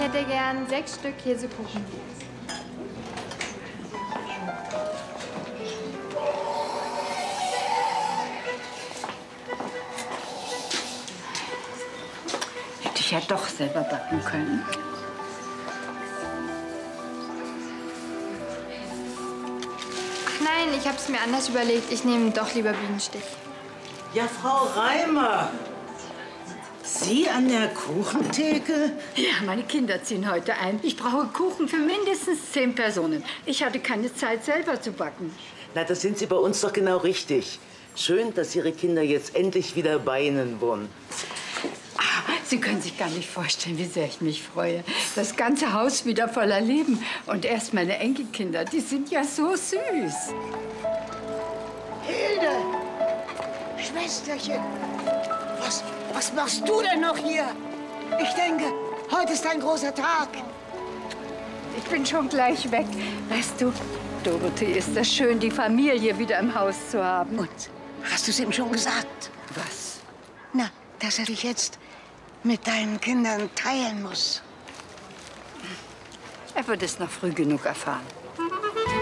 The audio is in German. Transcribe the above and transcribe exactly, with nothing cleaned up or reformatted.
hätte gern sechs Stück Käsekuchen. Hätte ich ja doch selber backen können. Nein, ich habe es mir anders überlegt. Ich nehme doch lieber Bienenstich. Ja, Frau Reimer. Sie an der Kuchentheke? Ja, meine Kinder ziehen heute ein. Ich brauche Kuchen für mindestens zehn Personen. Ich hatte keine Zeit, selber zu backen. Na, das sind Sie bei uns doch genau richtig. Schön, dass Ihre Kinder jetzt endlich wieder bei Ihnen wohnen. Ah, Sie können sich gar nicht vorstellen, wie sehr ich mich freue. Das ganze Haus wieder voller Leben. Und erst meine Enkelkinder, die sind ja so süß. Hilde! Schwesterchen! Was, was machst du denn noch hier? Ich denke, heute ist ein großer Tag. Ich bin schon gleich weg. Weißt du, Dorothee, ist das schön, die Familie wieder im Haus zu haben. Und hast du es ihm schon gesagt? Was? Na, dass er dich jetzt mit deinen Kindern teilen muss. Er wird es noch früh genug erfahren.